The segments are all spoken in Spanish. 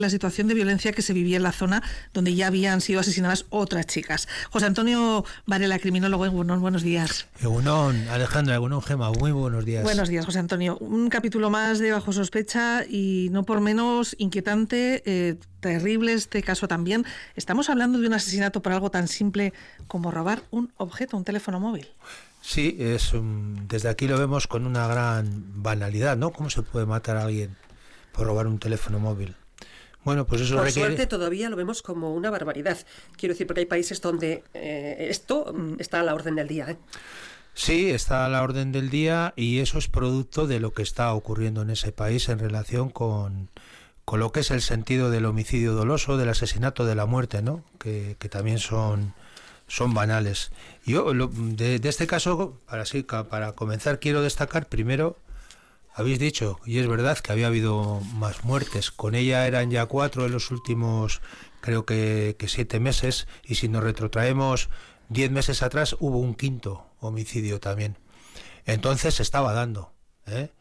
la situación de violencia que se vivía en la zona donde ya habían sido asesinadas otras chicas. José Antonio Varela, criminólogo, buenos días. Egunon, Alejandra, egunon, Gema, muy buenos días. Buenos días, José Antonio. Un capítulo más de Bajo Sospecha y no por menos inquietante, terrible este caso también. Estamos hablando de un asesinato por algo tan simple como robar un objeto, un teléfono móvil. Sí, desde aquí lo vemos con una gran banalidad, ¿no? ¿Cómo se puede matar a alguien por robar un teléfono móvil? Bueno, pues eso Por suerte todavía lo vemos como una barbaridad. Quiero decir, porque hay países donde esto está a la orden del día, ¿eh? Sí, está a la orden del día y eso es producto de lo que está ocurriendo en ese país en relación con lo que es el sentido del homicidio doloso, del asesinato, de la muerte, ¿no? Que también son banales. Yo, de este caso, para comenzar, quiero destacar primero. Habéis dicho, y es verdad, que había habido más muertes. Con ella eran ya 4 en los últimos, creo que 7 meses. Y si nos retrotraemos 10 meses atrás, hubo un 5º homicidio también. Entonces se estaba dando, ¿eh?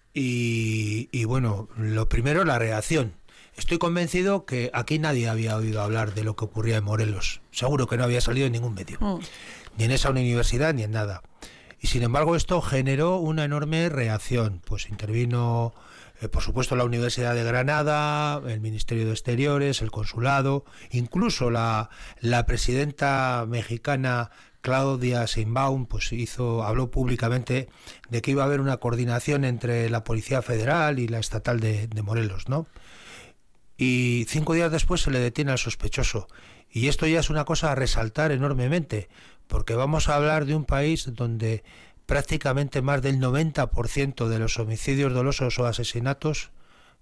Y bueno, lo primero, la reacción. Estoy convencido que aquí nadie había oído hablar de lo que ocurría en Morelos. Seguro que no había salido en ningún medio. Ni en esa universidad, ni en nada. Y sin embargo esto generó una enorme reacción. Pues intervino, por supuesto, la Universidad de Granada, el Ministerio de Exteriores, el Consulado, incluso la presidenta mexicana Claudia Sheinbaum pues habló públicamente de que iba a haber una coordinación entre la Policía Federal y la Estatal de Morelos, ¿no? Y 5 días después se le detiene al sospechoso. Y esto ya es una cosa a resaltar enormemente, porque vamos a hablar de un país donde prácticamente más del 90% de los homicidios dolosos o asesinatos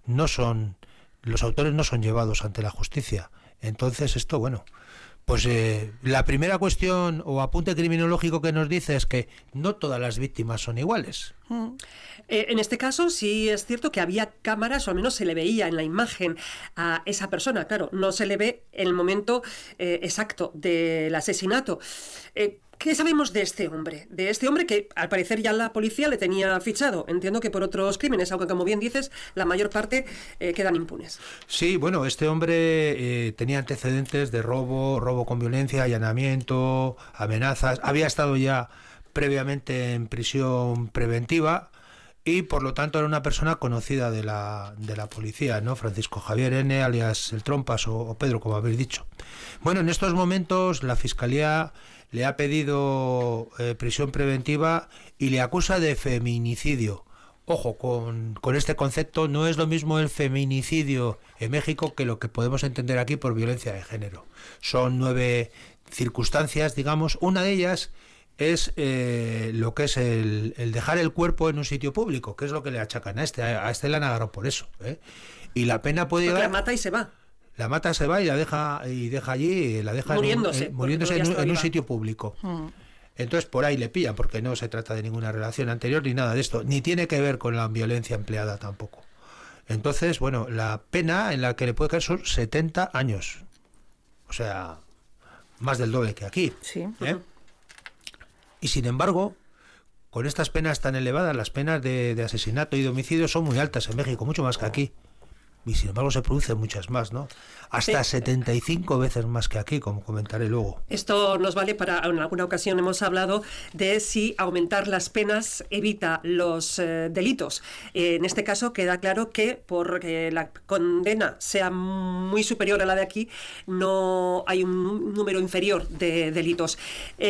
los autores no son llevados ante la justicia. Entonces esto, bueno, pues la primera cuestión o apunte criminológico que nos dice es que no todas las víctimas son iguales. En este caso sí es cierto que había cámaras, o al menos se le veía en la imagen a esa persona. Claro, no se le ve en el momento exacto del asesinato. ¿Qué sabemos de este hombre? De este hombre que al parecer ya la policía le tenía fichado. Entiendo que por otros crímenes, aunque como bien dices, la mayor parte quedan impunes. Sí, bueno, este hombre tenía antecedentes de robo con violencia, allanamiento, amenazas. Había estado ya previamente en prisión preventiva y por lo tanto era una persona conocida de la policía, ¿no? Francisco Javier N., alias El Trompas o Pedro, como habéis dicho. Bueno, en estos momentos la Fiscalía le ha pedido prisión preventiva y le acusa de feminicidio. Ojo, con este concepto no es lo mismo el feminicidio en México que lo que podemos entender aquí por violencia de género. Son 9 circunstancias, digamos. Una de ellas es lo que es el dejar el cuerpo en un sitio público, que es lo que le achacan a este le han agarrado por eso, ¿eh? Y la pena puede llegar... La mata y se va. La mata, se va y la deja allí, la deja muriéndose en un sitio público. Entonces por ahí le pillan, porque no se trata de ninguna relación anterior ni nada de esto, ni tiene que ver con la violencia empleada tampoco. Entonces, bueno, la pena en la que le puede caer son 70 años. O sea, más del doble que aquí. Sí. Y sin embargo, con estas penas tan elevadas, las penas de asesinato y de homicidio son muy altas en México, mucho más que aquí. Y sin embargo se producen muchas más, ¿no? Hasta 75 veces más que aquí, como comentaré luego. Esto nos vale para, en alguna ocasión hemos hablado de si aumentar las penas evita los delitos. En este caso queda claro que porque la condena sea muy superior a la de aquí, no hay un número inferior de delitos.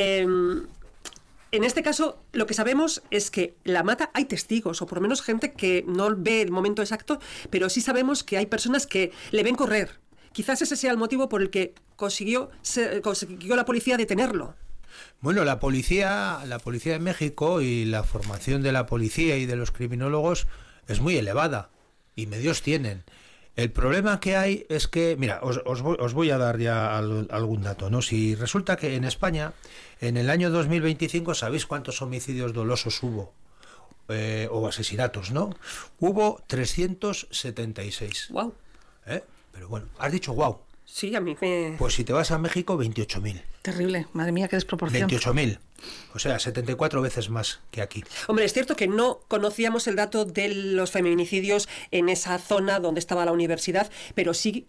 En este caso, lo que sabemos es que la mata, hay testigos, o por lo menos gente que no ve el momento exacto, pero sí sabemos que hay personas que le ven correr. Quizás ese sea el motivo por el que consiguió la policía detenerlo. Bueno, la policía de México y la formación de la policía y de los criminólogos es muy elevada, y medios tienen. El problema que hay es que, mira, os voy a dar ya algún dato, ¿no? Si resulta que en España, en el año 2025, ¿sabéis cuántos homicidios dolosos hubo? O asesinatos, ¿no? Hubo 376. Wow. Pero bueno, has dicho wow. Sí, a mí me... Pues si te vas a México, 28.000. Terrible, madre mía, qué desproporción. 28.000. O sea, 74 veces más que aquí. Hombre, es cierto que no conocíamos el dato de los feminicidios en esa zona donde estaba la universidad, pero sí